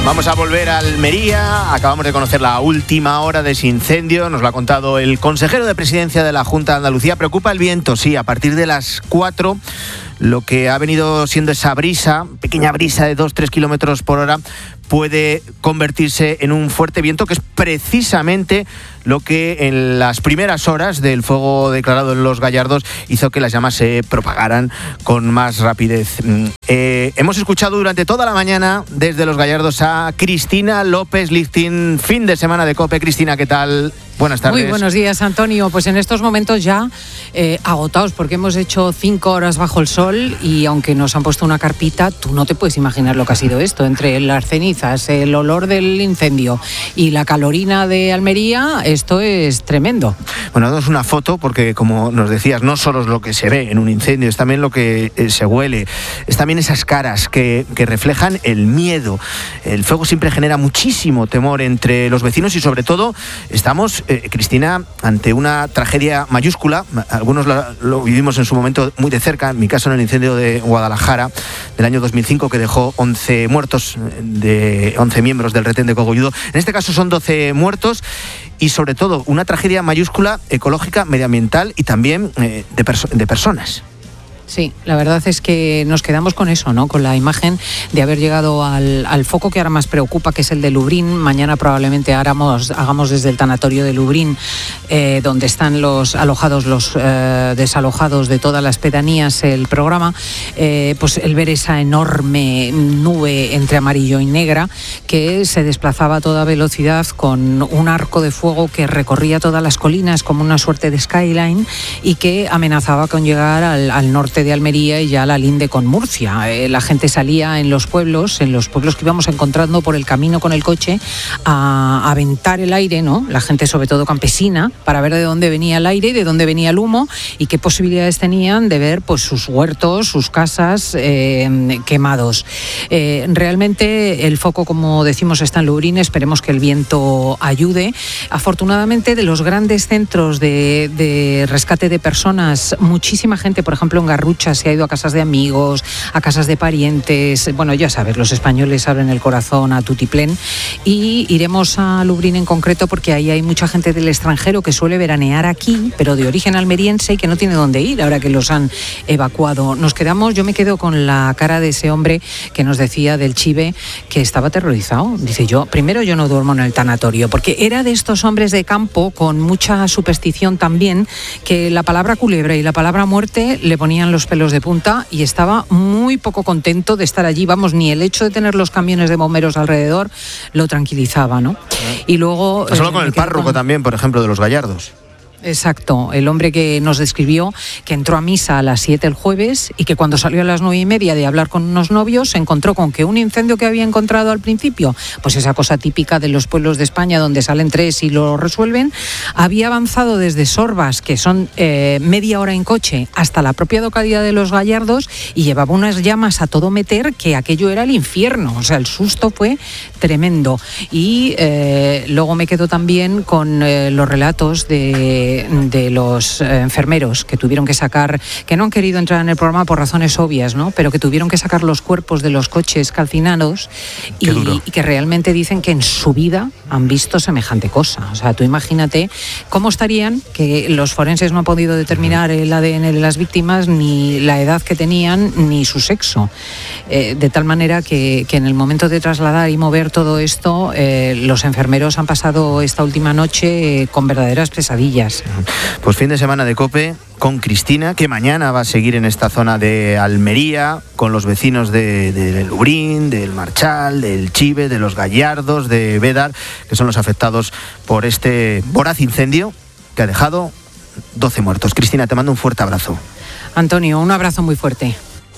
Vamos a volver a Almería. Acabamos de conocer la última hora de ese incendio. Nos lo ha contado el consejero de Presidencia de la Junta de Andalucía. Preocupa el viento, sí, a partir de las 4. Lo que ha venido siendo esa brisa, pequeña brisa de 2-3 kilómetros por hora, puede convertirse en un fuerte viento, que es precisamente lo que en las primeras horas del fuego declarado en Los Gallardos hizo que las llamas se propagaran con más rapidez. Hemos escuchado durante toda la mañana desde Los Gallardos a Cristina López Lichting, fin de semana de COPE. Cristina, ¿qué tal? Buenas tardes. Muy buenos días, Antonio. Pues en estos momentos ya agotados, porque hemos hecho 5 horas bajo el sol y aunque nos han puesto una carpita, tú no te puedes imaginar lo que ha sido esto. Entre las cenizas, el olor del incendio y la calorina de Almería, esto es tremendo. Bueno, damos una foto porque, como nos decías, no solo es lo que se ve en un incendio, es también lo que se huele, es también esas caras que reflejan el miedo. El fuego siempre genera muchísimo temor entre los vecinos y sobre todo estamos, Cristina, ante una tragedia mayúscula. Algunos lo vivimos en su momento muy de cerca, en mi caso en el incendio de Guadalajara del año 2005, que dejó 11 muertos, de 11 miembros del retén de Cogolludo. En este caso son 12 muertos y sobre todo una tragedia mayúscula ecológica, medioambiental y también de personas. Sí, la verdad es que nos quedamos con eso, ¿no? Con la imagen de haber llegado al foco que ahora más preocupa, que es el de Lubrín. Mañana probablemente hagamos desde el tanatorio de Lubrín, donde están los alojados, los desalojados de todas las pedanías, el programa, pues el ver esa enorme nube entre amarillo y negra que se desplazaba a toda velocidad con un arco de fuego que recorría todas las colinas como una suerte de skyline y que amenazaba con llegar al norte de Almería y ya la linde con Murcia. La gente salía en los pueblos que íbamos encontrando por el camino con el coche a aventar el aire, ¿no? La gente sobre todo campesina, para ver de dónde venía el aire y de dónde venía el humo y qué posibilidades tenían de ver pues sus huertos, sus casas quemados. Realmente el foco, como decimos, está en Lubrín. Esperemos que el viento ayude. Afortunadamente, de los grandes centros de rescate de personas, muchísima gente, por ejemplo en Garrucha, se ha ido a casas de amigos, a casas de parientes. Bueno, ya sabes, los españoles abren el corazón a tutiplén y iremos a Lubrín en concreto porque ahí hay mucha gente del extranjero que suele veranear aquí, pero de origen almeriense y que no tiene dónde ir ahora que los han evacuado. Yo me quedo con la cara de ese hombre que nos decía del Chive que estaba aterrorizado. Dice, yo no duermo en el tanatorio, porque era de estos hombres de campo con mucha superstición también, que la palabra culebra y la palabra muerte le ponían los pelos de punta y estaba muy poco contento de estar allí. Vamos, ni el hecho de tener los camiones de bomberos alrededor lo tranquilizaba, ¿no? Y luego... Solo con el párroco también, por ejemplo, de Los Gallardos. Exacto, el hombre que nos describió que entró a misa a las 7 el jueves y que cuando salió a las 9:30 de hablar con unos novios se encontró con que un incendio que había encontrado al principio, pues esa cosa típica de los pueblos de España donde salen 3 y lo resuelven, había avanzado desde Sorbas, que son media hora en coche, hasta la propia localidad de Los Gallardos y llevaba unas llamas a todo meter, que aquello era el infierno. O sea, el susto fue tremendo. Y luego me quedo también con los relatos de los enfermeros que tuvieron que sacar, que no han querido entrar en el programa por razones obvias, ¿no? Pero que tuvieron que sacar los cuerpos de los coches calcinados y que realmente dicen que en su vida han visto semejante cosa. O sea, tú imagínate cómo estarían, que los forenses no han podido determinar el ADN de las víctimas, ni la edad que tenían, ni su sexo. De tal manera que en el momento de trasladar y mover todo esto, los enfermeros han pasado esta última noche con verdaderas pesadillas. Pues fin de semana de COPE con Cristina, que mañana va a seguir en esta zona de Almería con los vecinos de Lubrín, del Marchal, del Chive, de Los Gallardos, de Bédar, que son los afectados por este voraz incendio que ha dejado 12 muertos. Cristina, te mando un fuerte abrazo. Antonio, un abrazo muy fuerte.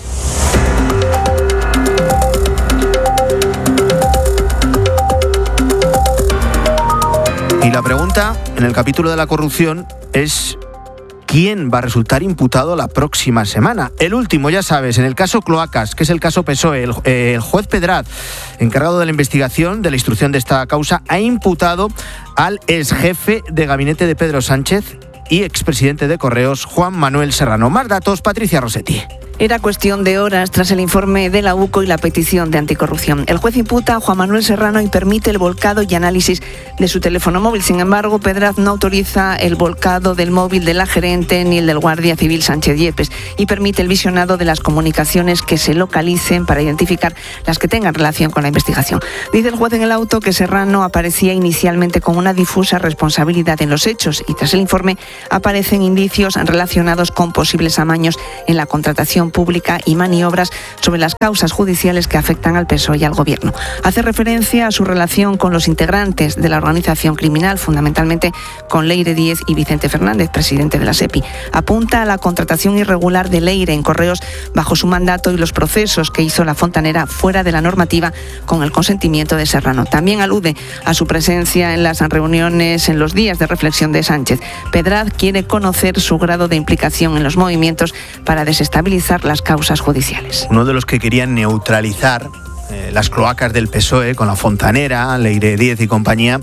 Y la pregunta en el capítulo de la corrupción es: ¿quién va a resultar imputado la próxima semana? El último, ya sabes, en el caso Cloacas, que es el caso PSOE, el juez Pedraz, encargado de la investigación, de la instrucción de esta causa, ha imputado al exjefe de gabinete de Pedro Sánchez y expresidente de Correos, Juan Manuel Serrano. Más datos, Patricia Rossetti. Era cuestión de horas tras el informe de la UCO y la petición de anticorrupción. El juez imputa a Juan Manuel Serrano y permite el volcado y análisis de su teléfono móvil. Sin embargo, Pedraz no autoriza el volcado del móvil de la gerente ni el del guardia civil Sánchez Yepes y permite el visionado de las comunicaciones que se localicen para identificar las que tengan relación con la investigación. Dice el juez en el auto que Serrano aparecía inicialmente con una difusa responsabilidad en los hechos y tras el informe aparecen indicios relacionados con posibles amaños en la contratación pública y maniobras sobre las causas judiciales que afectan al PSOE y al Gobierno. Hace referencia a su relación con los integrantes de la organización criminal, fundamentalmente con Leire Díez y Vicente Fernández, presidente de la SEPI. Apunta a la contratación irregular de Leire en Correos bajo su mandato y los procesos que hizo la fontanera fuera de la normativa con el consentimiento de Serrano. También alude a su presencia en las reuniones en los días de reflexión de Sánchez. Pedraz quiere conocer su grado de implicación en los movimientos para desestabilizar las causas judiciales. Uno de los que querían neutralizar las cloacas del PSOE con la fontanera, Leire Díez y compañía,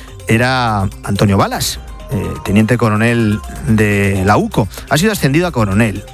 era Antonio Balas, teniente coronel de la UCO. Ha sido ascendido a coronel.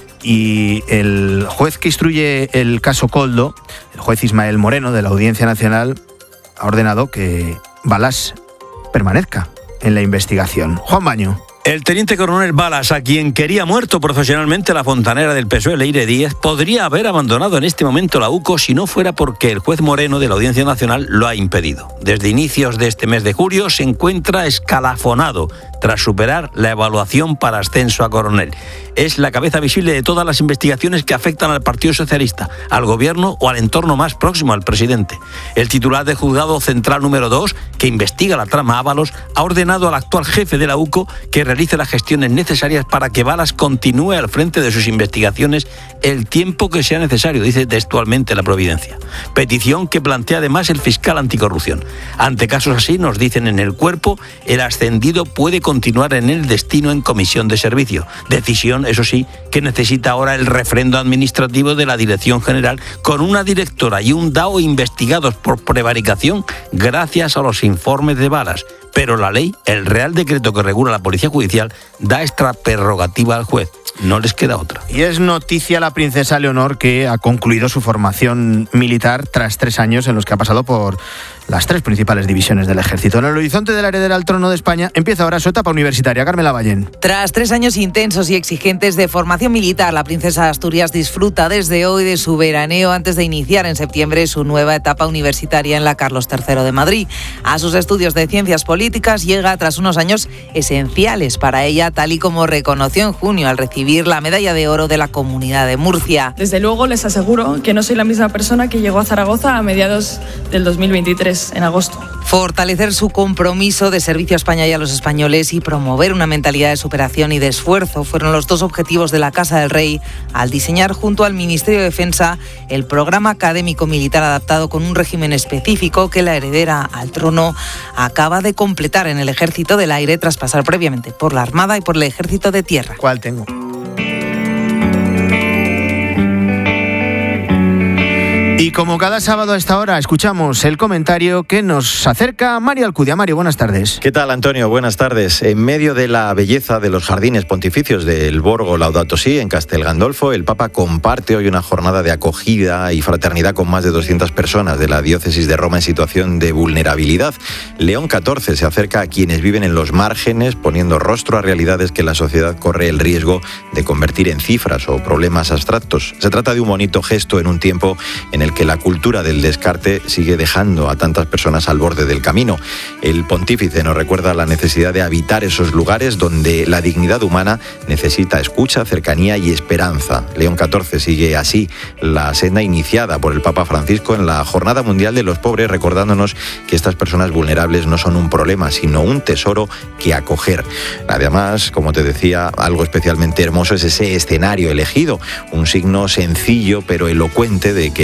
Y el juez que instruye el caso Koldo, el juez Ismael Moreno de la Audiencia Nacional, ha ordenado que Balas permanezca en la investigación. Juan Baño. El teniente coronel Balas, a quien quería muerto profesionalmente la fontanera del PSOE, Leire Díez, podría haber abandonado en este momento la UCO si no fuera porque el juez Moreno de la Audiencia Nacional lo ha impedido. Desde inicios de este mes de julio se encuentra escalafonado tras superar la evaluación para ascenso a coronel. Es la cabeza visible de todas las investigaciones que afectan al Partido Socialista, al Gobierno o al entorno más próximo al presidente. El titular del Juzgado Central número 2, que investiga la trama Ábalos, ha ordenado al actual jefe de la UCO que realice las gestiones necesarias para que Balas continúe al frente de sus investigaciones el tiempo que sea necesario, dice textualmente la Providencia. Petición que plantea además el fiscal anticorrupción. Ante casos así, nos dicen en el cuerpo, el ascendido puede continuar en el destino en comisión de servicio. Decisión, eso sí, que necesita ahora el refrendo administrativo de la Dirección General con una directora y un DAO investigados por prevaricación gracias a los informes de Balas. Pero la ley, el Real Decreto que regula la Policía Judicial, da esta prerrogativa al juez. No les queda otra. Y es noticia la princesa Leonor, que ha concluido su formación militar tras 3 años en los que ha pasado por las 3 principales divisiones del ejército. En el horizonte de la heredera al trono de España empieza ahora su etapa universitaria. Carmela Ballén. Tras 3 años intensos y exigentes de formación militar, la princesa de Asturias disfruta desde hoy de su veraneo antes de iniciar en septiembre su nueva etapa universitaria en la Carlos III de Madrid. A sus estudios de ciencias políticas llega tras unos años esenciales para ella, tal y como reconoció en junio al recibir la medalla de oro de la Comunidad de Murcia. Desde luego les aseguro que no soy la misma persona que llegó a Zaragoza a mediados del 2023, en agosto. Fortalecer su compromiso de servicio a España y a los españoles y promover una mentalidad de superación y de esfuerzo fueron los 2 objetivos de la Casa del Rey al diseñar junto al Ministerio de Defensa el programa académico militar adaptado con un régimen específico que la heredera al trono acaba de completar en el Ejército del Aire tras pasar previamente por la Armada y por el Ejército de Tierra. ¿Cuál tengo? Y como cada sábado a esta hora escuchamos el comentario que nos acerca Mario Alcudia. Mario, buenas tardes. ¿Qué tal, Antonio? Buenas tardes. En medio de la belleza de los jardines pontificios del Borgo Laudato Si, en Castel Gandolfo, el Papa comparte hoy una jornada de acogida y fraternidad con más de 200 personas de la diócesis de Roma en situación de vulnerabilidad. León XIV se acerca a quienes viven en los márgenes, poniendo rostro a realidades que la sociedad corre el riesgo de convertir en cifras o problemas abstractos. Se trata de un bonito gesto en un tiempo en el que la cultura del descarte sigue dejando a tantas personas al borde del camino. El pontífice nos recuerda la necesidad de habitar esos lugares donde la dignidad humana necesita escucha, cercanía y esperanza. León XIV sigue así la senda iniciada por el Papa Francisco en la Jornada Mundial de los Pobres, recordándonos que estas personas vulnerables no son un problema, sino un tesoro que acoger. Además, como te decía, algo especialmente hermoso es ese escenario elegido, un signo sencillo pero elocuente de que la dignidad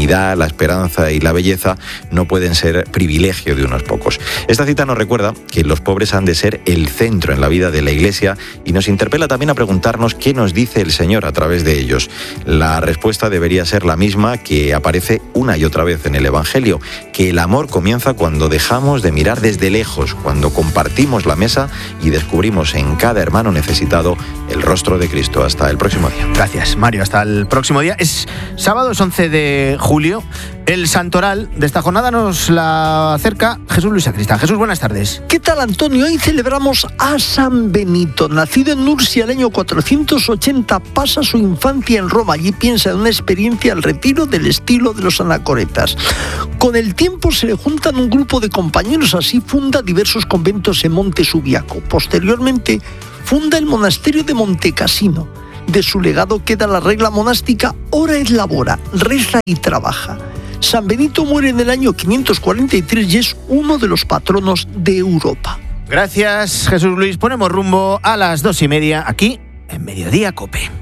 dignidad, la esperanza y la belleza no pueden ser privilegio de unos pocos. Esta cita nos recuerda que los pobres han de ser el centro en la vida de la Iglesia y nos interpela también a preguntarnos qué nos dice el Señor a través de ellos. La respuesta debería ser la misma que aparece una y otra vez en el Evangelio, que el amor comienza cuando dejamos de mirar desde lejos, cuando compartimos la mesa y descubrimos en cada hermano necesitado el rostro de Cristo. Hasta el próximo día. Gracias, Mario. Hasta el próximo día. Es sábado, es 11 de julio. El santoral de esta jornada nos la acerca Jesús Luis Sacristán. Jesús, buenas tardes. ¿Qué tal, Antonio? Hoy celebramos a San Benito. Nacido en Nursia el año 480, pasa su infancia en Roma. Allí piensa en una experiencia al retiro del estilo de los anacoretas. Con el tiempo se le juntan un grupo de compañeros, así funda diversos conventos en Monte Subiaco. Posteriormente funda el monasterio de Montecassino. De su legado queda la regla monástica ora et labora, reza y trabaja. San Benito muere en el año 543 y es uno de los patronos de Europa. Gracias, Jesús Luis. Ponemos rumbo a las 2:30 aquí en Mediodía COPE.